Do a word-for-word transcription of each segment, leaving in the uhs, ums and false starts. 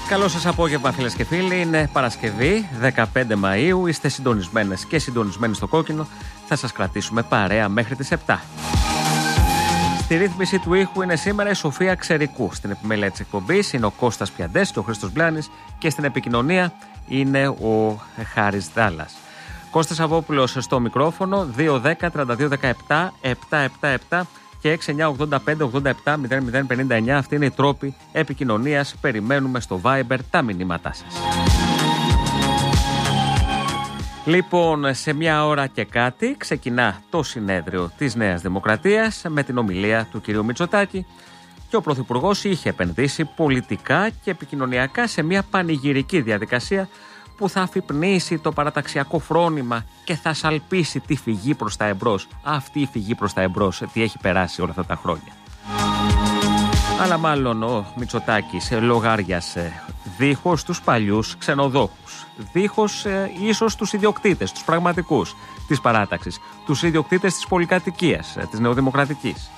Καλό σας απόγευμα, φίλες και φίλοι. Είναι Παρασκευή, δεκαπέντε Μαΐου. Είστε συντονισμένες και συντονισμένοι στο κόκκινο. Θα σας κρατήσουμε παρέα μέχρι τις επτά. Στη ρύθμιση του ήχου είναι σήμερα η Σοφία Ξερικού. Στην επιμέλεια της εκπομπής είναι ο Κώστας Πιαντές και ο Χρήστος Μπλάνης. Και στην επικοινωνία είναι ο Χάρης Δάλλας. Κώστας Αβόπουλος στο μικρόφωνο, δύο δέκα τριάντα δύο δεκαεπτά επτακόσια εβδομήντα επτά και έξι εννιά ογδόντα πέντε ογδόντα επτά μηδέν μηδέν πενήντα εννιά. Αυτή είναι η τρόπη επικοινωνίας. Περιμένουμε στο Viber τα μηνύματά σας. Λοιπόν, σε μια ώρα και κάτι ξεκινά το συνέδριο της Νέας Δημοκρατίας με την ομιλία του κυρίου Μητσοτάκη και ο Πρωθυπουργός είχε επενδύσει πολιτικά και επικοινωνιακά σε μια πανηγυρική διαδικασία που θα αφυπνήσει το παραταξιακό φρόνημα και θα σαλπίσει τη φυγή προς τα εμπρός. Αυτή η φυγή προς τα εμπρός, τι έχει περάσει όλα αυτά τα χρόνια. Αλλά μάλλον ο Μητσοτάκης λογάριασε δίχως τους παλιούς ξενοδόχους, δίχως ε, ίσως τους ιδιοκτήτες, τους πραγματικούς της παράταξης, τους ιδιοκτήτες της πολυκατοικίας, ε, της νεοδημοκρατικής.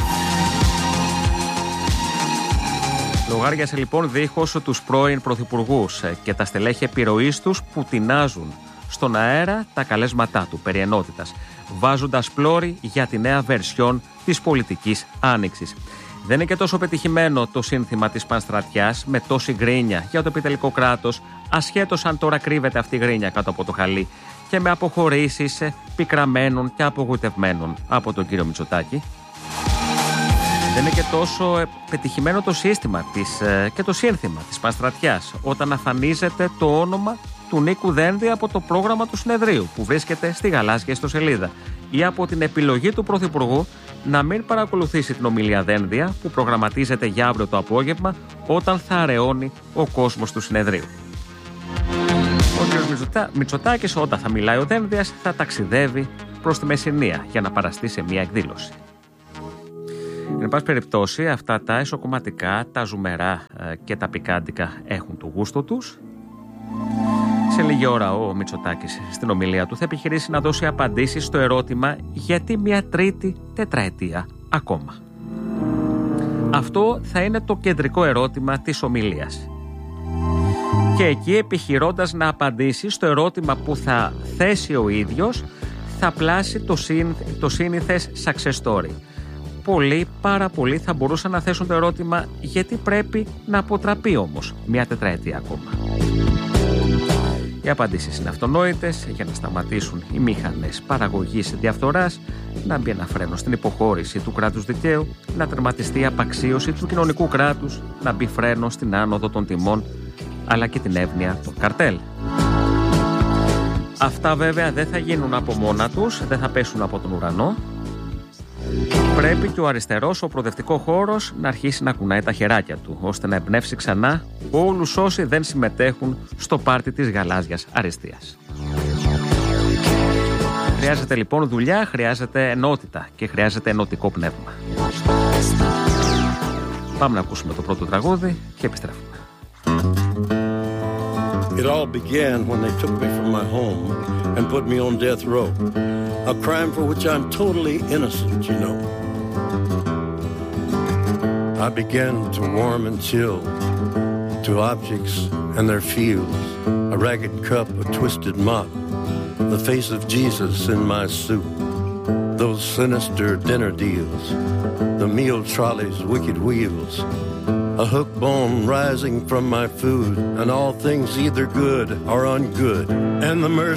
Λογάριασε λοιπόν δίχως τους πρώην πρωθυπουργούς και τα στελέχη επιρροής τους που τεινάζουν στον αέρα τα καλέσματά του περί ενότητας, βάζοντας πλώρη για τη νέα βερσιόν της πολιτικής άνοιξης. Δεν είναι και τόσο πετυχημένο το σύνθημα της πανστρατιάς με τόση γκρίνια για το επιτελικό κράτος, ασχέτως αν τώρα κρύβεται αυτή η γκρίνια κάτω από το χαλί και με αποχωρήσεις πικραμένων και απογοητευμένων από τον κύριο Μητσοτάκη. Δεν είναι και τόσο πετυχημένο το σύστημα της, και το σύνθημα της πανστρατιάς όταν αφανίζεται το όνομα του Νίκου Δένδια από το πρόγραμμα του συνεδρίου που βρίσκεται στη γαλάζια ιστοσελίδα ή από την επιλογή του Πρωθυπουργού να μην παρακολουθήσει την ομιλία Δένδια που προγραμματίζεται για αύριο το απόγευμα όταν θα αραιώνει ο κόσμος του συνεδρίου. Ο κ. Μητσοτάκης όταν θα μιλάει ο Δένδιας θα ταξιδεύει προς τη Μεσσηνία για να παραστεί σε μια εκδήλωση. Εν πάση περιπτώσει, αυτά τα εσωκομματικά, τα ζουμερά και τα πικάντικα έχουν το γούστο τους. Σε λίγη ώρα ο Μητσοτάκης στην ομιλία του θα επιχειρήσει να δώσει απαντήσεις στο ερώτημα γιατί μια τρίτη τετραετία ακόμα. Αυτό θα είναι το κεντρικό ερώτημα της ομιλίας. Και εκεί, επιχειρώντας να απαντήσει στο ερώτημα που θα θέσει ο ίδιος, θα πλάσει το, συν, το σύνηθες success story. Πολλοί, πάρα πολλοί θα μπορούσαν να θέσουν το ερώτημα γιατί πρέπει να αποτραπεί όμως μια τετραετία ακόμα. Οι απαντήσεις είναι αυτονόητες για να σταματήσουν οι μηχανές παραγωγής διαφθοράς, να μπει ένα φρένο στην υποχώρηση του κράτους δικαίου, να τερματιστεί η απαξίωση του κοινωνικού κράτους, να μπει φρένο στην άνοδο των τιμών, αλλά και την εύνοια των καρτέλ. Αυτά βέβαια δεν θα γίνουν από μόνα τους, δεν θα πέσουν από τον ουρανό. Πρέπει και ο αριστερός, ο προοδευτικό χώρος, να αρχίσει να κουνάει τα χεράκια του, ώστε να εμπνεύσει ξανά όλους όσοι δεν συμμετέχουν στο πάρτι της γαλάζιας αριστείας. Χρειάζεται λοιπόν δουλειά, χρειάζεται ενότητα και χρειάζεται ενωτικό πνεύμα. Πάμε να ακούσουμε το πρώτο τραγούδι και επιστρέφουμε. It all began when they took me from my home and put me on death row. A crime for which I'm totally innocent, you know. I began to warm and chill to objects and their feels. A ragged cup, a twisted mop, the face of Jesus in my soup. Those sinister dinner deals, the meal trolley's wicked wheels. A hook bone rising from my food, and all things either good or ungood. And the mercy